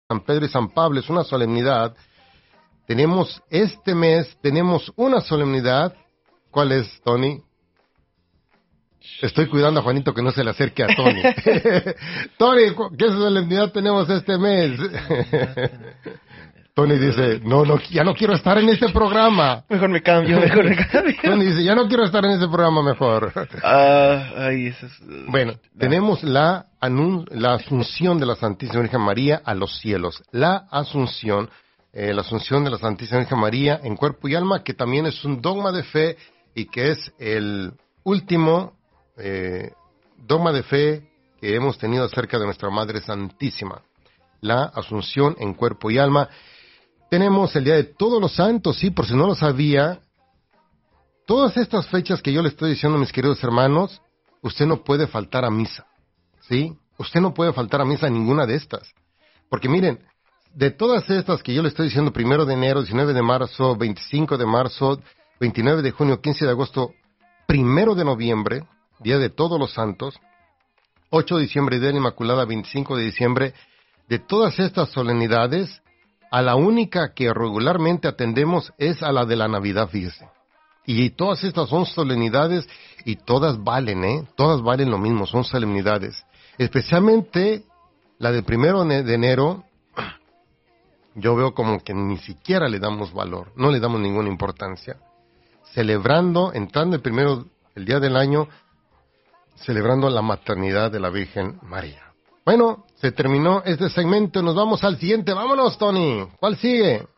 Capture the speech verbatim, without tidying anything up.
San Pedro y San Pablo, es una solemnidad. Tenemos este mes, tenemos una solemnidad. ¿Cuál es, Tony? Estoy cuidando a Juanito que no se le acerque a Tony. Tony, ¿qué solemnidad tenemos este mes? Tony dice, no, no, ya no quiero estar en este programa. Mejor me cambio, mejor me cambio. Tony dice, ya no quiero estar en este programa mejor. Ah, ay, eso es... uh, Bueno, no. tenemos la, anun- la asunción de la Santísima Virgen María a los cielos. La asunción, eh, la asunción de la Santísima Virgen María en cuerpo y alma, que también es un dogma de fe y que es el último eh, dogma de fe que hemos tenido acerca de nuestra Madre Santísima. La asunción en cuerpo y alma. Tenemos el Día de Todos los Santos, sí, por si no lo sabía. Todas estas fechas que yo le estoy diciendo, mis queridos hermanos, usted no puede faltar a misa, ¿sí? Usted no puede faltar a misa a ninguna de estas. Porque miren, de todas estas que yo le estoy diciendo, primero de enero, diecinueve de marzo, veinticinco de marzo, veintinueve de junio, quince de agosto, primero de noviembre, Día de Todos los Santos, ocho de diciembre, Día de la Inmaculada, veinticinco de diciembre, de todas estas solemnidades, a la única que regularmente atendemos es a la de la Navidad, fíjese. Y todas estas son solemnidades y todas valen, ¿eh? Todas valen lo mismo, son solemnidades. Especialmente la del primero de enero, yo veo como que ni siquiera le damos valor, no le damos ninguna importancia. Celebrando, entrando el primero, el día del año, celebrando la maternidad de la Virgen María. Bueno, se terminó este segmento, nos vamos al siguiente. Vámonos, Tony. ¿Cuál sigue?